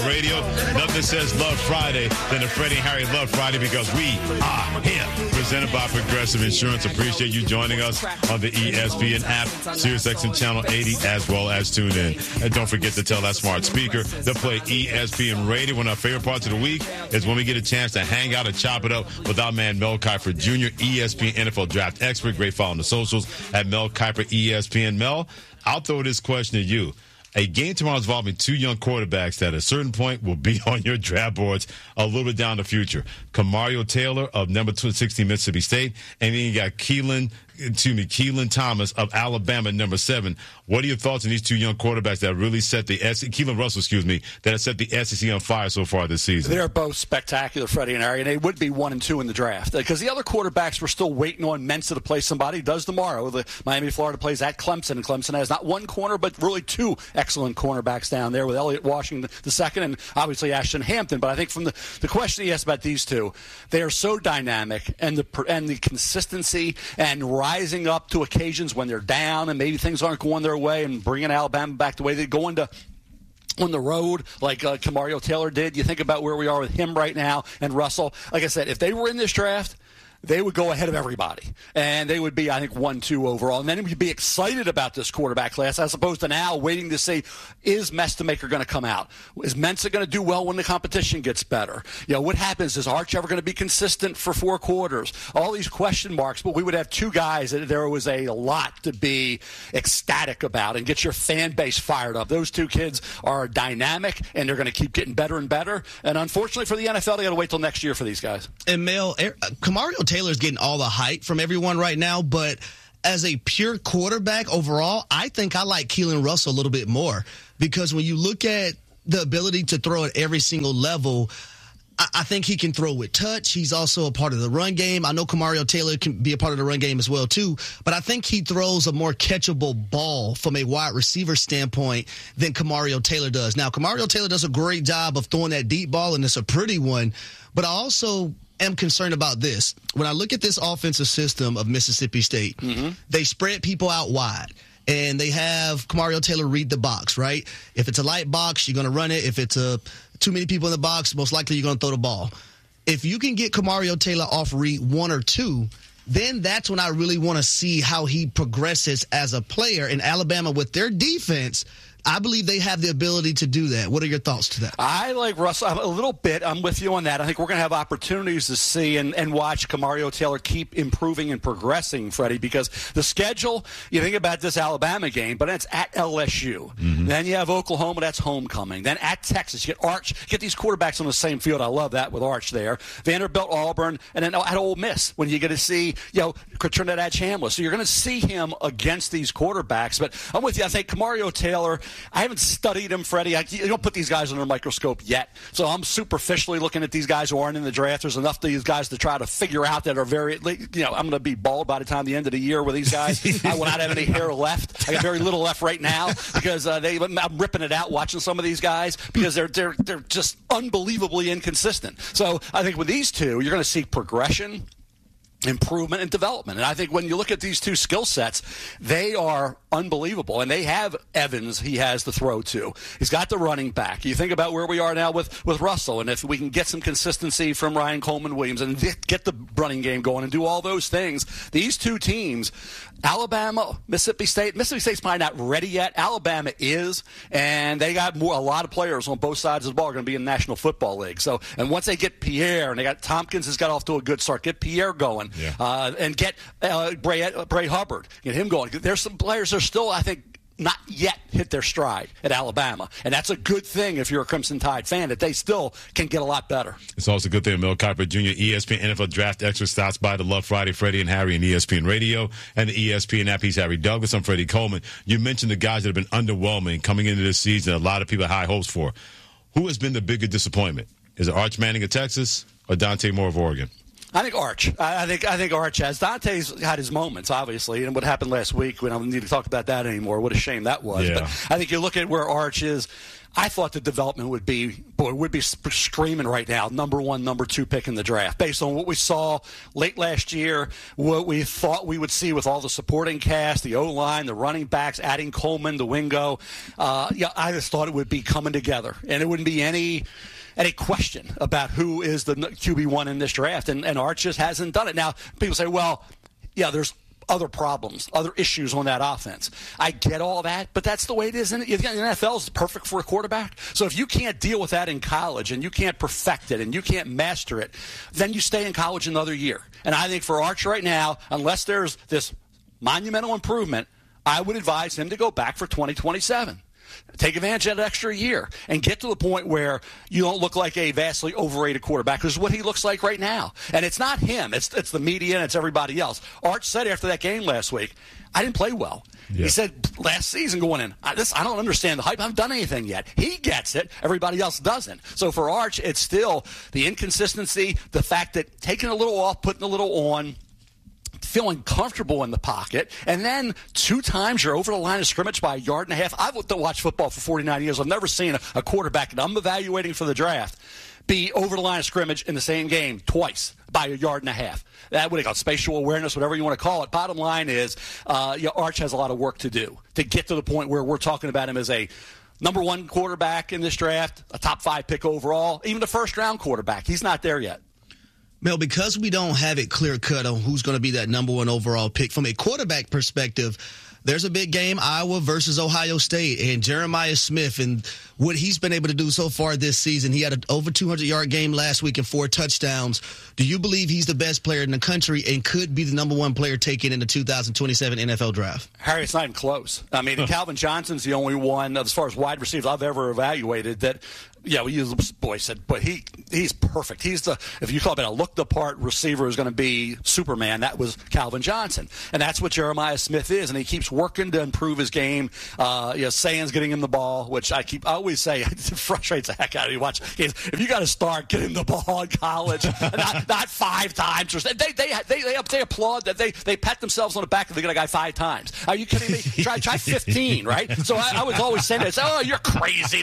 Radio. Nothing says Love Friday than the Freddie and Harry Love Friday because we are here. Presented by Progressive Insurance. Appreciate you joining us on the ESPN app, SiriusXM Channel 80, as well as TuneIn. And don't forget to tell that smart speaker to play ESPN Radio. One of our favorite parts of the week is when we get a chance to hang out and chop it up with our man Mel Kiper Jr., ESPN NFL draft expert. Great follow on the socials at Mel Kiper ESPN. Mel, I'll throw this question to you. A game tomorrow involving two young quarterbacks that at a certain point will be on your draft boards a little bit down the future. Kamario Taylor of number 16 Mississippi State, and then you got Keelan Thomas of Alabama, number 7. What are your thoughts on these two young quarterbacks that really set the Keelan Russell, that have set the SEC on fire so far this season? They're both spectacular, Freddie and Harry, and they would be 1 and 2 in the draft because the other quarterbacks were still waiting on Mensa to play somebody. He does tomorrow. The Miami, Florida plays at Clemson, and Clemson has not one corner but really 2 excellent cornerbacks down there with Elliott Washington II and obviously Ashton Hampton. But I think from the question he asked about these two, they are so dynamic, and the consistency and rising up to occasions when they're down and maybe things aren't going their way and bringing Alabama back the way they go into on the road like Kamario Taylor did. You think about where we are with him right now and Russell. Like I said, if they were in this draft, they would go ahead of everybody, and they would be, I think, 1-2 overall. And then we'd be excited about this quarterback class as opposed to now waiting to see, is Mestamaker going to come out? Is Mensa going to do well when the competition gets better? What happens? Is Arch ever going to be consistent for 4 quarters? All these question marks, but we would have 2 guys that there was a lot to be ecstatic about and get your fan base fired up. Those 2 kids are dynamic, and they're going to keep getting better and better. And unfortunately for the NFL, they got to wait till next year for these guys. And Mel, Kamario Taylor's getting all the hype from everyone right now, but as a pure quarterback overall, I think I like Keelan Russell a little bit more because when you look at the ability to throw at every single level, I think he can throw with touch. He's also a part of the run game. I know Kamario Taylor can be a part of the run game as well, too. But I think he throws a more catchable ball from a wide receiver standpoint than Kamario Taylor does. Now, Kamario Taylor does a great job of throwing that deep ball, and it's a pretty one. But I also am concerned about this. When I look at this offensive system of Mississippi State, they spread people out wide. And they have Kamario Taylor read the box, right? If it's a light box, you're going to run it. If it's too many people in the box, most likely you're going to throw the ball. If you can get Kamario Taylor off read 1 or 2, then that's when I really want to see how he progresses as a player. In Alabama, with their defense, I believe they have the ability to do that. What are your thoughts to that? I like Russell a little bit. I'm with you on that. I think we're going to have opportunities to see and watch Kamario Taylor keep improving and progressing, Freddie, because the schedule, you think about this Alabama game, but it's at LSU. Then you have Oklahoma, that's homecoming. Then at Texas, you get Arch, get these quarterbacks on the same field. I love that with Arch there. Vanderbilt, Auburn, and then at Ole Miss when you get to see, Trinidad Chambliss. So you're going to see him against these quarterbacks. But I'm with you. I think Kamario Taylor, I haven't studied him, Freddie. You don't put these guys under a microscope yet. So I'm superficially looking at these guys who aren't in the draft. There's enough of these guys to try to figure out that are very, I'm going to be bald by the time the end of the year with these guys. I will not have any hair left. I got very little left right now because I'm ripping it out watching some of these guys because they're just unbelievably inconsistent. So I think with these two, you're going to see progression, improvement, and development. And I think when you look at these 2 skill sets, they are unbelievable. And they have Evans he has to throw to. He's got the running back. You think about where we are now with Russell, and if we can get some consistency from Ryan Coleman Williams and get the running game going and do all those things, these 2 teams, Alabama, Mississippi State's probably not ready yet. Alabama is, and they got a lot of players on both sides of the ball are going to be in the National Football League. So, and once they get Pierre, and they got Tompkins has got off to a good start, get Pierre going, and get Bray Hubbard, get him going. There's some players that are still, I think, not yet hit their stride at Alabama. And that's a good thing if you're a Crimson Tide fan, that they still can get a lot better. It's also a good thing Mel Kiper Jr., ESPN NFL Draft Expert, stops by the Love Friday, Freddie and Harry, and ESPN Radio and the ESPN app. He's Harry Douglas. I'm Freddie Coleman. You mentioned the guys that have been underwhelming coming into this season, a lot of people have high hopes for. Who has been the bigger disappointment? Is it Arch Manning of Texas or Dante Moore of Oregon? I think Arch. I think Arch has. Dante's had his moments, obviously, and what happened last week, we don't need to talk about that anymore. What a shame that was. Yeah. But I think you look at where Arch is. I thought the development would be screaming right now, number 1, number 2 pick in the draft, based on what we saw late last year, what we thought we would see with all the supporting cast, the O-line, the running backs, adding Coleman, the Wingo. I just thought it would be coming together, and it wouldn't be any question about who is the QB1 in this draft, and Arch just hasn't done it. Now, people say, well, yeah, there's other problems, other issues on that offense. I get all that, but that's the way it is. The NFL is perfect for a quarterback. So if you can't deal with that in college and you can't perfect it and you can't master it, then you stay in college another year. And I think for Arch right now, unless there's this monumental improvement, I would advise him to go back for 2027. Take advantage of that extra year and get to the point where you don't look like a vastly overrated quarterback, which is what he looks like right now. And it's not him. It's the media and it's everybody else. Arch said after that game last week, I didn't play well. Yeah. He said last season going in, I don't understand the hype. I haven't done anything yet. He gets it. Everybody else doesn't. So for Arch, it's still the inconsistency, the fact that taking a little off, putting a little on, feeling comfortable in the pocket, and then 2 times you're over the line of scrimmage by 1.5 yards. I've watched football for 49 years. I've never seen a quarterback that I'm evaluating for the draft be over the line of scrimmage in the same game twice by 1.5 yards. That would have got spatial awareness, whatever you want to call it. Bottom line is, Arch has a lot of work to do to get to the point where we're talking about him as a number 1 quarterback in this draft, a top 5 pick overall, even a first-round quarterback. He's not there yet. Mel, because we don't have it clear-cut on who's going to be that number 1 overall pick, from a quarterback perspective, there's a big game, Iowa versus Ohio State, and Jeremiah Smith and what he's been able to do so far this season. He had an over 200-yard game last week and 4 touchdowns. Do you believe he's the best player in the country and could be the number 1 player taken in the 2027 NFL draft? Harry, it's not even close. I mean, Calvin Johnson's the only one, as far as wide receivers I've ever evaluated, that he's perfect. He's if you talk about a look-the-part receiver who's going to be Superman, that was Calvin Johnson. And that's what Jeremiah Smith is, and he keeps working to improve his game. Sands getting him the ball, which I always say it frustrates the heck out of you. Watch games. If you got to start getting the ball in college, not 5 times. They applaud that they pat themselves on the back if they get a guy 5 times. Are you kidding me? Try 15, right? So I was always saying this. Oh, you're crazy.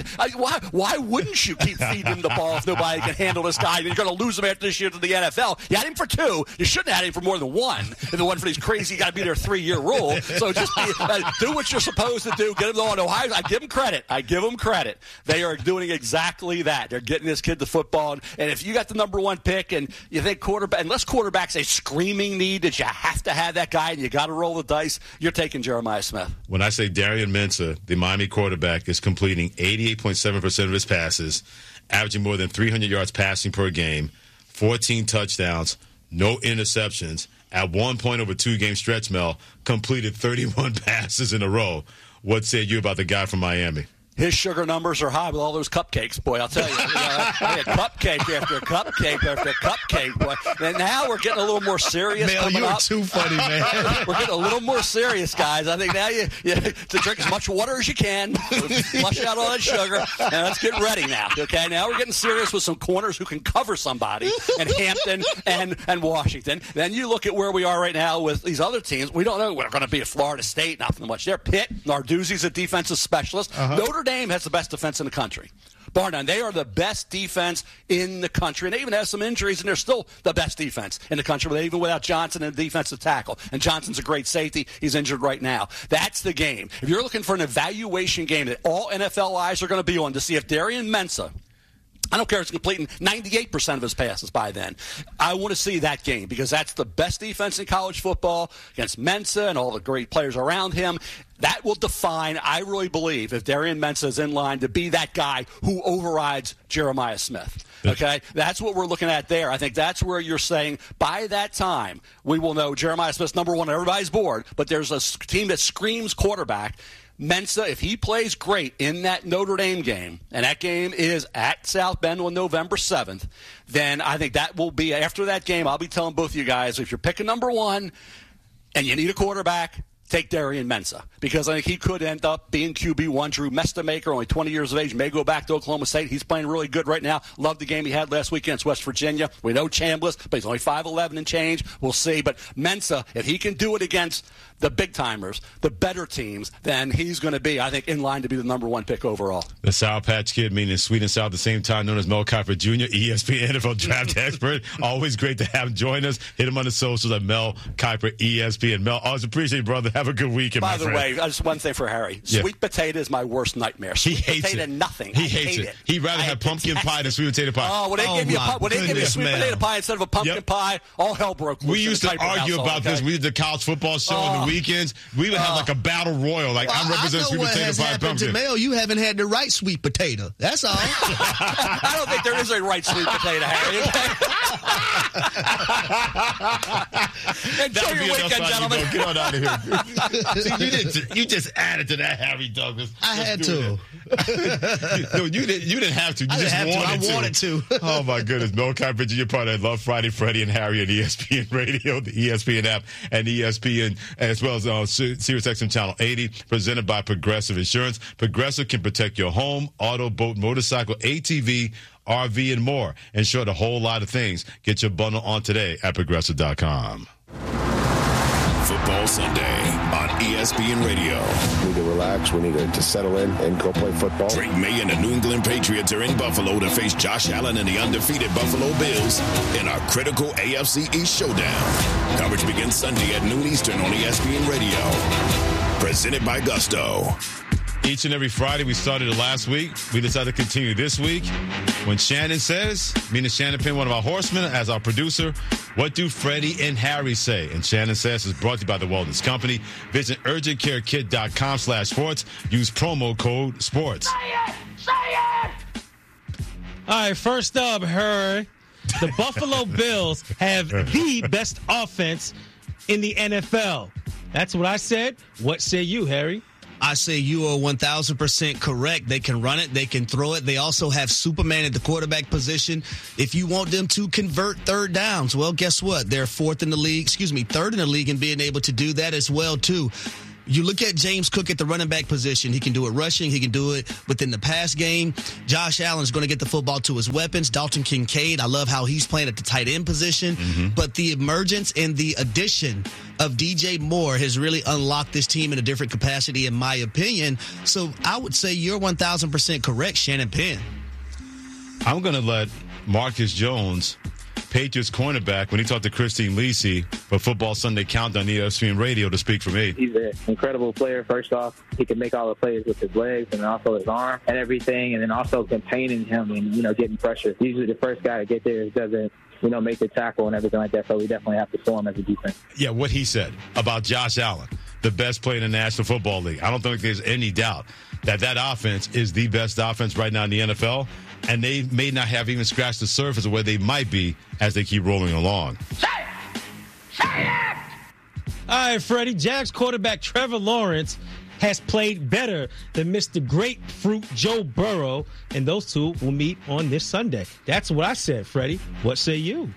Why wouldn't you keep feeding him the ball if nobody can handle this guy? You're going to lose him after this year to the NFL. You had him for 2. You shouldn't have had him for more than 1. If it wasn't for these crazy, you got to be there 3-year rule. So just do what you're supposed to do. Get him on Ohio. I give him credit. They are doing exactly that. They're getting this kid the football. And if you got the number 1 pick and you think unless quarterback's a screaming need that you have to have that guy and you got to roll the dice, you're taking Jeremiah Smith. When I say Darian Mensah, the Miami quarterback, is completing 88.7% of his passes, averaging more than 300 yards passing per game, 14 touchdowns, no interceptions. At one point over 2-game stretch, Mel, completed 31 passes in a row. What say you about the guy from Miami? His sugar numbers are high with all those cupcakes, boy. I'll tell you. I had cupcake after cupcake after cupcake, boy. And now we're getting a little more serious. Mel, you are too funny, man. We're getting a little more serious, guys. I think now you to drink as much water as you can, flush out all that sugar, and let's get ready now. Okay, now we're getting serious with some corners who can cover somebody, and Hampton and Washington. Then you look at where we are right now with these other teams. We don't know. We're going to be at Florida State, nothing much there. Pitt, Narduzzi's a defensive specialist. Notre Dame has the best defense in the country. Bar none. They are the best defense in the country. And they even have some injuries, and they're still the best defense in the country, even without Johnson and a defensive tackle. And Johnson's a great safety. He's injured right now. That's the game. If you're looking for an evaluation game that all NFL eyes are going to be on to see if Darian Mensah, I don't care if he's completing 98% of his passes by then, I want to see that game because that's the best defense in college football against Mensah and all the great players around him. That will define, I really believe, if Darian Mensah is in line to be that guy who overrides Jeremiah Smith. Okay? That's what we're looking at there. I think that's where you're saying by that time we will know Jeremiah Smith's number 1 on everybody's board, but there's a team that screams quarterback. Mensah, if he plays great in that Notre Dame game, and that game is at South Bend on November 7th, then I think that will be, after that game, I'll be telling both of you guys, if you're picking number 1 and you need a quarterback, take Darian Mensah, because I think he could end up being QB1. Drew Mestamaker, only 20 years of age, may go back to Oklahoma State. He's playing really good right now. Loved the game he had last week against West Virginia. We know Chambliss, but he's only 5'11" and change. We'll see. But Mensah, if he can do it against the big-timers, the better teams, then he's going to be, I think, in line to be the number 1 pick overall. The Sour Patch Kid, meaning sweet and sour at the same time, known as Mel Kiper Jr., ESPN NFL draft expert. Always great to have him join us. Hit him on the socials at Mel Kiper ESPN. Mel, always appreciate it, brother. Have a good weekend, my friend. By the way, just one thing for Harry. Yeah. Sweet potato is my worst nightmare. He Sweet hates potato, it. nothing. He hates it. He'd rather have pumpkin pie than sweet potato pie. Oh, when they gave me a sweet potato pie instead of a pumpkin pie, all hell broke loose. We used to argue about this. We did the college football show on the weekends. We would have like a battle royal. Like, I'm representing sweet potato pie pumpkin. Mel, you haven't had the right sweet potato. That's all. I don't think there is a right sweet potato, Harry. Enjoy your weekend, gentlemen. Get on out of here. See, you just added to that, Harry Douglas. I had to. No, you didn't have to. I wanted to. Oh, my goodness. Mel Kiper Jr., part of Love Friday, Freddie and Harry on ESPN Radio, the ESPN app, and ESPN, as well as SiriusXM Channel 80, presented by Progressive Insurance. Progressive can protect your home, auto, boat, motorcycle, ATV, RV, and more. Insured a whole lot of things. Get your bundle on today at Progressive.com. Football Sunday on ESPN Radio. We need to relax. We need to settle in and go play football. Drake May and the New England Patriots are in Buffalo to face Josh Allen and the undefeated Buffalo Bills in our critical AFC East showdown. Coverage begins Sunday at noon Eastern on ESPN Radio. Presented by Gusto. Each and every Friday, we started it last week. We decided to continue this week. When Shannon says, meaning Shannon Penn, one of our horsemen, as our producer, what do Freddie and Harry say? And Shannon Says is brought to you by the Wellness Company. Visit urgentcarekit.com/sports. Use promo code SPORTS. Say it! All right, first up, Harry. The Buffalo Bills have the best offense in the NFL. That's what I said. What say you, Harry? I say you are 1,000% correct. They can run it. They can throw it. They also have Superman at the quarterback position. If you want them to convert third downs, well, guess what? They're third in the league in being able to do that as well, too. You look at James Cook at the running back position. He can do it rushing. He can do it within the pass game. Josh Allen is going to get the football to his weapons. Dalton Kincaid, I love how he's playing at the tight end position. Mm-hmm. But the emergence and the addition of DJ Moore has really unlocked this team in a different capacity, in my opinion. So I would say you're 1,000% correct, Shannon Penn. I'm going to let Marcus Jones, Patriots cornerback, when he talked to Christine Lisi for Football Sunday Countdown on ESPN Radio, to speak for me. He's an incredible player. First off, he can make all the plays with his legs and also his arm and everything, and then also containing him and, getting pressure. Usually the first guy to get there doesn't, make the tackle and everything like that, so we definitely have to show him as a defense. Yeah, what he said about Josh Allen, the best player in the National Football League. I don't think there's any doubt that offense is the best offense right now in the NFL, and they may not have even scratched the surface of where they might be as they keep rolling along. Say it! All right, Freddie. Jags quarterback Trevor Lawrence has played better than Mr. Grapefruit Joe Burrow, and those two will meet on this Sunday. That's what I said, Freddie. What say you?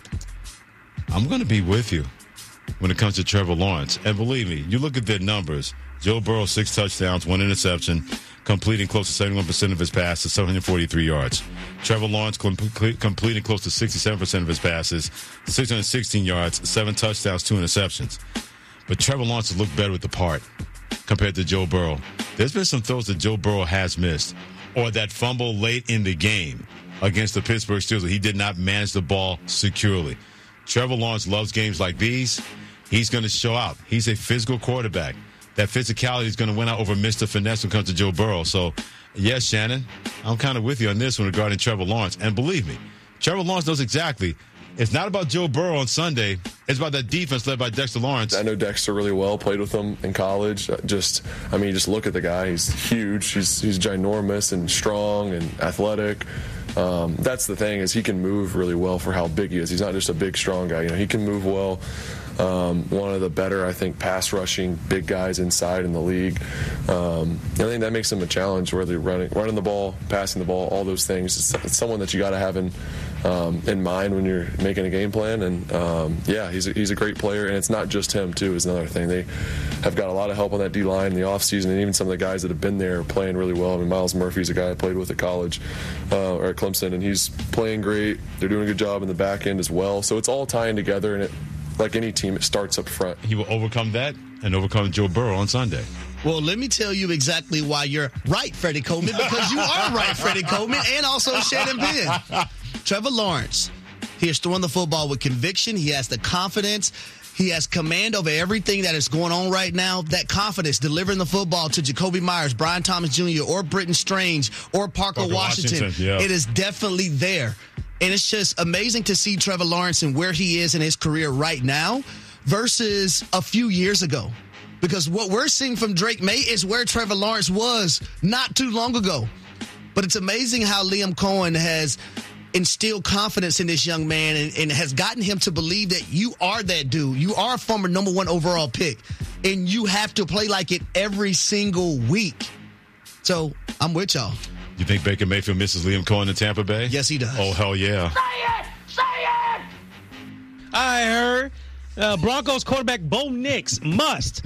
I'm going to be with you when it comes to Trevor Lawrence. And believe me, you look at their numbers. Joe Burrow, 6 touchdowns, 1 interception, completing close to 71% of his passes, 743 yards. Trevor Lawrence completing close to 67% of his passes, 616 yards, 7 touchdowns, 2 interceptions. But Trevor Lawrence has looked better with the part compared to Joe Burrow. There's been some throws that Joe Burrow has missed, or that fumble late in the game against the Pittsburgh Steelers. He did not manage the ball securely. Trevor Lawrence loves games like these. He's going to show out. He's a physical quarterback. That physicality is going to win out over Mr. Finesse when it comes to Joe Burrow. So, yes, Shannon, I'm kind of with you on this one regarding Trevor Lawrence. And believe me, Trevor Lawrence knows exactly. It's not about Joe Burrow on Sunday. It's about that defense led by Dexter Lawrence. I know Dexter really well, played with him in college. Just look at the guy. He's huge. He's ginormous and strong and athletic. That's the thing, is he can move really well for how big he is. He's not just a big, strong guy. He can move well. one of the better, I think, pass rushing big guys inside in the league. I think that makes him a challenge, whether you're running the ball, passing the ball, all those things. It's someone that you got to have in mind when you're making a game plan. And he's a great player, and it's not just him too. Is another thing. They have got a lot of help on that D line in the offseason, and even some of the guys that have been there are playing really well. I mean, Miles Murphy's a guy I played with at college or at Clemson, and he's playing great. They're doing a good job in the back end as well. So it's all tying together, and like any team, it starts up front. He will overcome that and overcome Joe Burrow on Sunday. Well, let me tell you exactly why you're right, Freddie Coleman, because you are right, Freddie Coleman, and also Shannon Penn. Trevor Lawrence, he is throwing the football with conviction. He has the confidence. He has command over everything that is going on right now. That confidence, delivering the football to Jacoby Myers, Brian Thomas Jr., or Britton Strange, or Parker Washington. Yeah. It is definitely there. And it's just amazing to see Trevor Lawrence and where he is in his career right now versus a few years ago. Because what we're seeing from Drake May is where Trevor Lawrence was not too long ago. But it's amazing how Liam Cohen has instilled confidence in this young man and has gotten him to believe that you are that dude. You are a former number 1 overall pick, and you have to play like it every single week. So I'm with y'all. You think Baker Mayfield misses Liam Cohen in Tampa Bay? Yes, he does. Oh, hell yeah. Say it! I heard Broncos quarterback Bo Nix must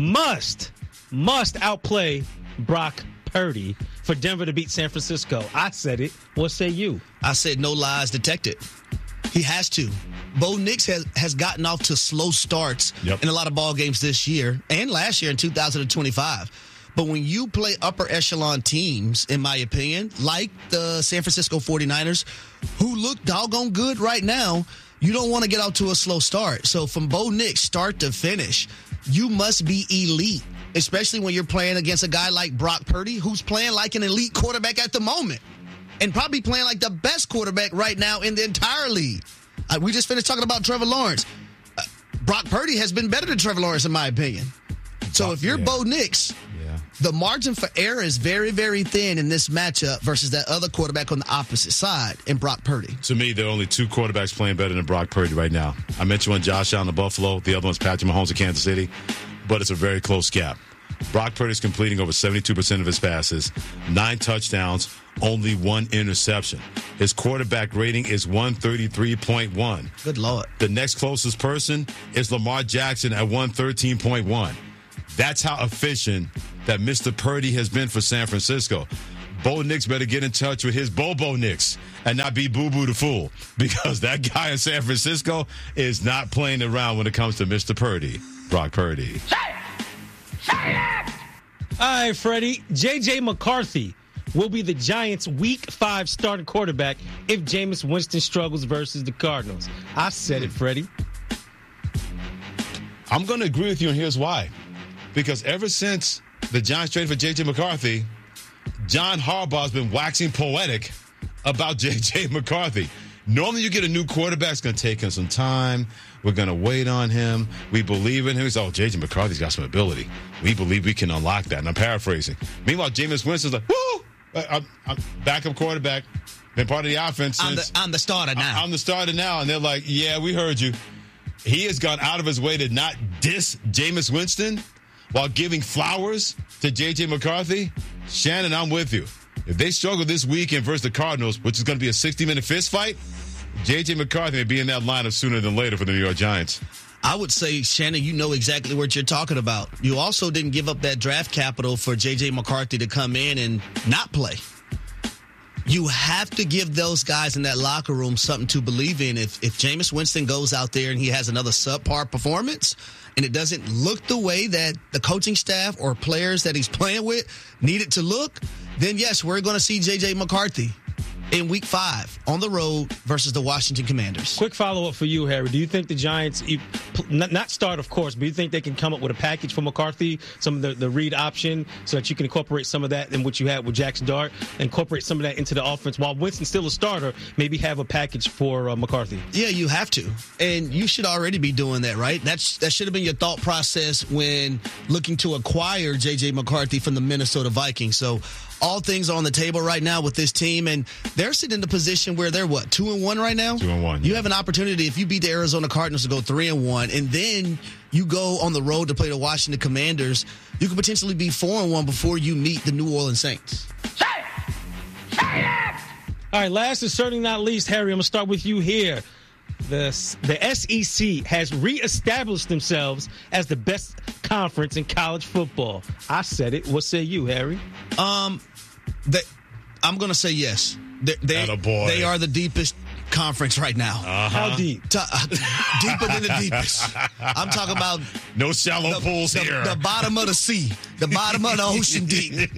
outplay Brock Purdy for Denver to beat San Francisco. I said it. What say you? I said no lies detected. He has to. Bo Nix has gotten off to slow starts in a lot of ball games this year and last year in 2025. But when you play upper echelon teams, in my opinion, like the San Francisco 49ers, who look doggone good right now, you don't want to get out to a slow start. So from Bo Nix, start to finish, you must be elite, especially when you're playing against a guy like Brock Purdy, who's playing like an elite quarterback at the moment and probably playing like the best quarterback right now in the entire league. We just finished talking about Trevor Lawrence. Brock Purdy has been better than Trevor Lawrence, in my opinion. So if you're Bo Nix, the margin for error is very, very thin in this matchup versus that other quarterback on the opposite side in Brock Purdy. To me, there are only 2 quarterbacks playing better than Brock Purdy right now. I mentioned one, Josh Allen of Buffalo. The other one's Patrick Mahomes of Kansas City. But it's a very close gap. Brock Purdy's completing over 72% of his passes, 9 touchdowns, only 1 interception. His quarterback rating is 133.1. Good Lord. The next closest person is Lamar Jackson at 113.1. That's how efficient that Mr. Purdy has been for San Francisco. Bo Nix better get in touch with his Bobo Nix and not be Boo-Boo the Fool, because that guy in San Francisco is not playing around when it comes to Mr. Purdy, Brock Purdy. Say it! All right, Freddie. J.J. McCarthy will be the Giants' Week 5 starting quarterback if Jameis Winston struggles versus the Cardinals. I said it, Freddie. I'm going to agree with you, and here's why. Because ever since the Giants traded for J.J. McCarthy, John Harbaugh's been waxing poetic about J.J. McCarthy. Normally you get a new quarterback, it's going to take him some time. We're going to wait on him. We believe in him. He's J.J. McCarthy's got some ability. We believe we can unlock that. And I'm paraphrasing. Meanwhile, Jameis Winston's like, woo! I'm backup quarterback. Been part of the offense since. I'm the starter now. I'm the starter now. And they're like, yeah, we heard you. He has gone out of his way to not diss Jameis Winston while giving flowers to J.J. McCarthy. Shannon, I'm with you. If they struggle this weekend versus the Cardinals, which is going to be a 60-minute fist fight, J.J. McCarthy may be in that lineup sooner than later for the New York Giants. I would say, Shannon, you know exactly what you're talking about. You also didn't give up that draft capital for J.J. McCarthy to come in and not play. You have to give those guys in that locker room something to believe in. If Jameis Winston goes out there and he has another subpar performance and it doesn't look the way that the coaching staff or players that he's playing with need it to look, then yes, we're going to see J.J. McCarthy in Week 5 on the road versus the Washington Commanders. Quick follow-up for you, Harry. Do you think the Giants, not start, of course, but do you think they can come up with a package for McCarthy, some of the read option, so that you can incorporate some of that in what you had with Jackson Dart, incorporate some of that into the offense while Winston's still a starter, maybe have a package for McCarthy? Yeah, you have to. And you should already be doing that, right? That should have been your thought process when looking to acquire J.J. McCarthy from the Minnesota Vikings. So all things are on the table right now with this team, and they're sitting in the position where they're, 2-1 right now? 2-1. You have an opportunity, if you beat the Arizona Cardinals, to go 3-1, and then you go on the road to play the Washington Commanders. You could potentially be 4-1 before you meet the New Orleans Saints. Say it! All right, last and certainly not least, Harry, I'm going to start with you here. The SEC has reestablished themselves as the best conference in college football. I said it. What say you, Harry? I'm going to say yes. They are the deepest conference right now. How deep? Deeper than the deepest. I'm talking about no shallow pools here. The bottom of the sea, the bottom of the ocean deep.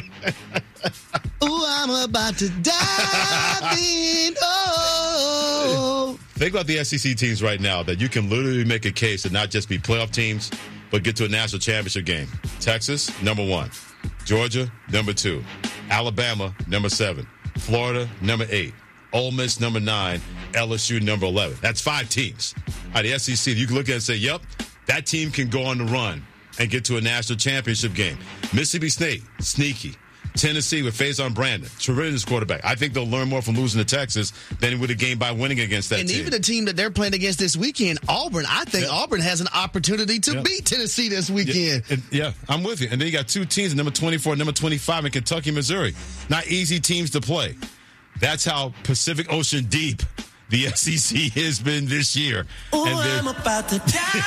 Ooh, I'm about to dive in. Oh. Think about the SEC teams right now that you can literally make a case to not just be playoff teams, but get to a national championship game. Texas, number 1. Georgia, number 2. Alabama, number 7. Florida, number 8. Ole Miss, number 9. LSU, number 11. That's 5 teams. All right, the SEC, you can look at it and say, yep, that team can go on the run and get to a national championship game. Mississippi State, sneaky. Tennessee with Faison Brandon, tremendous quarterback. I think they'll learn more from losing to Texas than would have gained by winning against that team. And even the team that they're playing against this weekend, Auburn, I think Auburn has an opportunity to beat Tennessee this weekend. Yeah, I'm with you. And then you got 2 teams, number 24 and number 25 in Kentucky, Missouri. Not easy teams to play. That's how Pacific Ocean deep the SEC has been this year. Ooh, I'm about to dive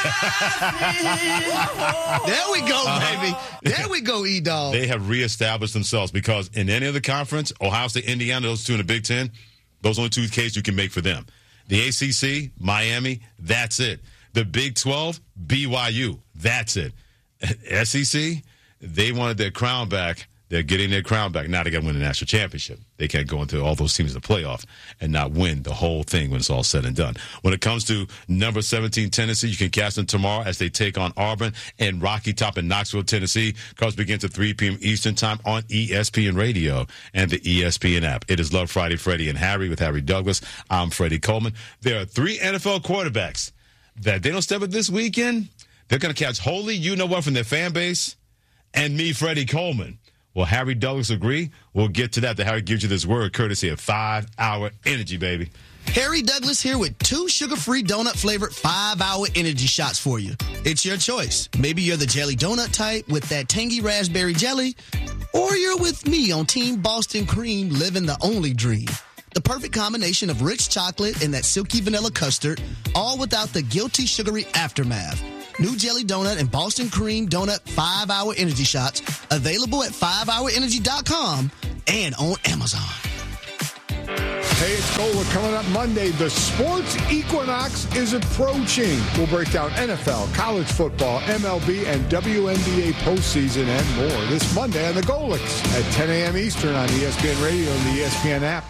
in. There we go, baby. There we go, E-Dog. They have reestablished themselves because in any other conference, Ohio State, Indiana, those 2 in the Big Ten, those only 2 cases you can make for them. The ACC, Miami, that's it. The Big 12, BYU, that's it. SEC, they wanted their crown back. They're getting their crown back. Now they got to win the national championship. They can't go into all those teams in the playoff and not win the whole thing when it's all said and done. When it comes to number 17 Tennessee, you can catch them tomorrow as they take on Auburn and Rocky Top in Knoxville, Tennessee. Cards begins at 3 p.m. Eastern Time on ESPN Radio and the ESPN app. It is Love Friday, Freddie and Harry with Harry Douglas. I'm Freddie Coleman. There are 3 NFL quarterbacks that they don't step up this weekend. They're going to catch holy you-know-what from their fan base and me, Freddie Coleman. Will Harry Douglas agree? We'll get to that. The Harry gives you this word courtesy of 5-Hour Energy, baby. Harry Douglas here with 2 sugar-free donut-flavored 5-Hour Energy shots for you. It's your choice. Maybe you're the jelly donut type with that tangy raspberry jelly, or you're with me on Team Boston Cream, living the only dream. The perfect combination of rich chocolate and that silky vanilla custard, all without the guilty sugary aftermath. New Jelly Donut and Boston Cream Donut 5-Hour Energy Shots, available at 5hourenergy.com and on Amazon. Hey, it's Gola coming up Monday. The sports equinox is approaching. We'll break down NFL, college football, MLB, and WNBA postseason and more this Monday on the Golix at 10 a.m. Eastern on ESPN Radio and the ESPN app.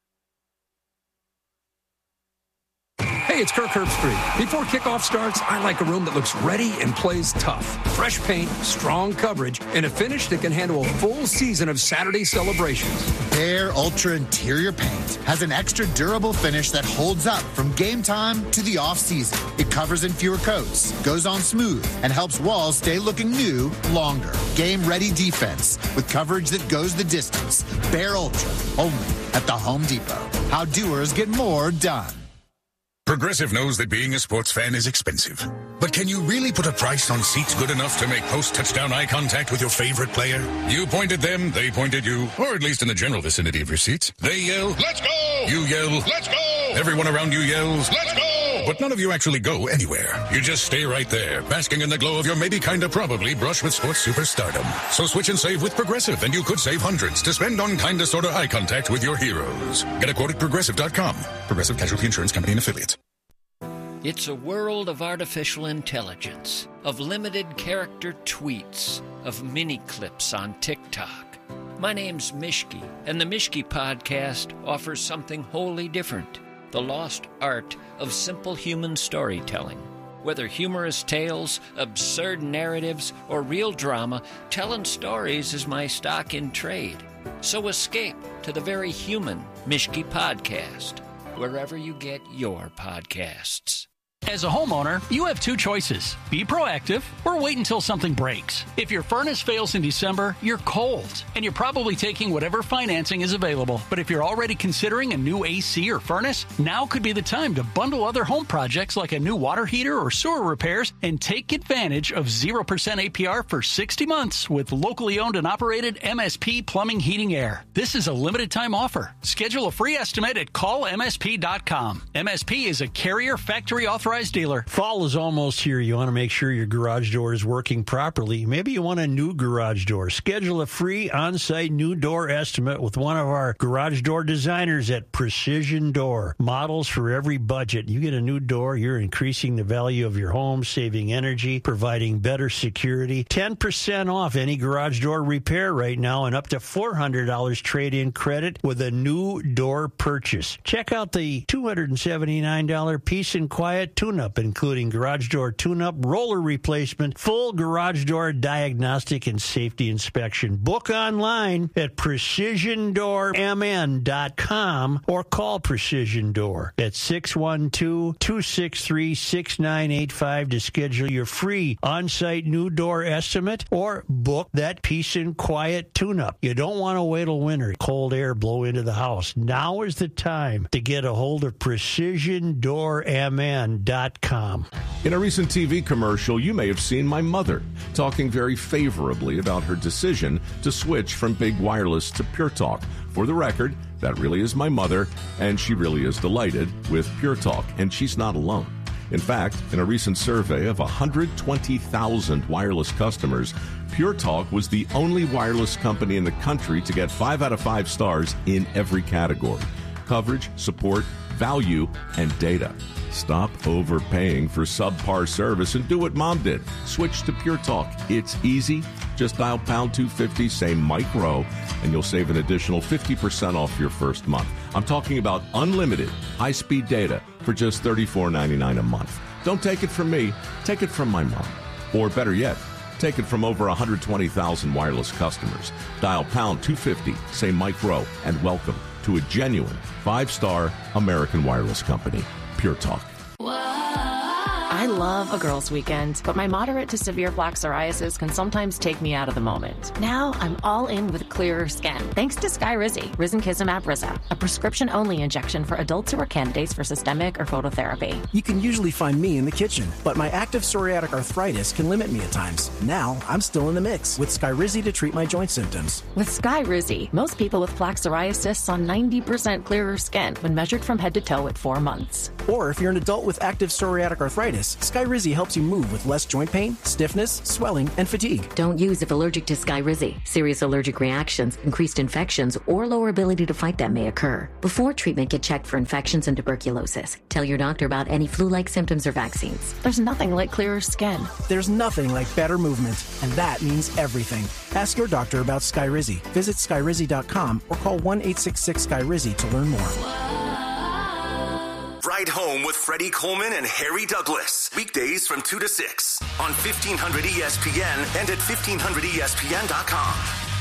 Hey, it's Kirk Herbstreit. Before kickoff starts, I like a room that looks ready and plays tough. Fresh paint, strong coverage, and a finish that can handle a full season of Saturday celebrations. Behr Ultra Interior Paint has an extra durable finish that holds up from game time to the off-season. It covers in fewer coats, goes on smooth, and helps walls stay looking new longer. Game-ready defense with coverage that goes the distance. Behr Ultra, only at the Home Depot. How doers get more done. Progressive knows that being a sports fan is expensive. But can you really put a price on seats good enough to make post-touchdown eye contact with your favorite player? You point at them, they point at you, or at least in the general vicinity of your seats. They yell, "Let's go!" You yell, "Let's go!" Everyone around you yells, "Let's go!" But none of you actually go anywhere. You just stay right there, basking in the glow of your maybe kinda probably brush with sports superstardom. So switch and save with Progressive, and you could save hundreds to spend on kinda sorta eye contact with your heroes. Get a quote at Progressive.com. Progressive Casualty Insurance Company and Affiliates. It's a world of artificial intelligence, of limited character tweets, of mini clips on TikTok. My name's Mishki, and the Mishki Podcast offers something wholly different. The lost art of simple human storytelling. Whether humorous tales, absurd narratives, or real drama, telling stories is my stock in trade. So escape to the very human Mishki Podcast, wherever you get your podcasts. As a homeowner, you have two choices. Be proactive or wait until something breaks. If your furnace fails in December, you're cold, and you're probably taking whatever financing is available. But if you're already considering a new AC or furnace, now could be the time to bundle other home projects like a new water heater or sewer repairs and take advantage of 0% APR for 60 months with locally owned and operated MSP Plumbing, Heating, Air. This is a limited time offer. Schedule a free estimate at callmsp.com. MSP is a Carrier factory authorized dealer. Fall is almost here. You want to make sure your garage door is working properly. Maybe you want a new garage door. Schedule a free on-site new door estimate with one of our garage door designers at Precision Door. Models for every budget. You get a new door, you're increasing the value of your home, saving energy, providing better security. 10% off any garage door repair right now and up to $400 trade-in credit with a new door purchase. Check out the $279 Peace and Quiet tune-up, including garage door tune-up, roller replacement, full garage door diagnostic and safety inspection. Book online at precisiondoormn.com or call Precision Door at 612-263-6985 to schedule your free on-site new door estimate or book that Peace and Quiet tune-up. You don't want to wait till winter, cold air blow into the house. Now is the time to get a hold of precisiondoormn.com. In a recent TV commercial, you may have seen my mother talking very favorably about her decision to switch from big wireless to Pure Talk. For the record, that really is my mother, and she really is delighted with Pure Talk, and she's not alone. In fact, in a recent survey of 120,000 wireless customers, Pure Talk was the only wireless company in the country to get 5 out of 5 stars in every category: coverage, support, value, and data. Stop overpaying for subpar service and do what Mom did. Switch to Pure Talk. It's easy. Just dial pound 250, say Mike Rowe, and you'll save an additional 50% off your first month. I'm talking about unlimited high-speed data for just $34.99 a month. Don't take it from me. Take it from my mom. Or better yet, take it from over 120,000 wireless customers. Dial pound 250, say Mike Rowe, and welcome to a genuine 5-star American wireless company, Pure Talk. I love a girls' weekend, but my moderate to severe plaque psoriasis can sometimes take me out of the moment. Now I'm all in with clearer skin, thanks to Skyrizi, Risankizumab Rizza, a prescription-only injection for adults who are candidates for systemic or phototherapy. You can usually find me in the kitchen, but my active psoriatic arthritis can limit me at times. Now I'm still in the mix with Skyrizi to treat my joint symptoms. With Skyrizi, most people with plaque psoriasis saw 90% clearer skin when measured from head to toe at 4 months. Or if you're an adult with active psoriatic arthritis, Skyrizi helps you move with less joint pain, stiffness, swelling, and fatigue. Don't use if allergic to Skyrizi. Serious allergic reactions, increased infections, or lower ability to fight them may occur. Before treatment, get checked for infections and tuberculosis. Tell your doctor about any flu-like symptoms or vaccines. There's nothing like clearer skin. There's nothing like better movement, and that means everything. Ask your doctor about Skyrizi. Visit Skyrizi.com or call 1-866-SKYRIZI to learn more. Ride Home with Freddie Coleman and Harry Douglas. Weekdays from 2 to 6 on 1500 ESPN and at 1500ESPN.com.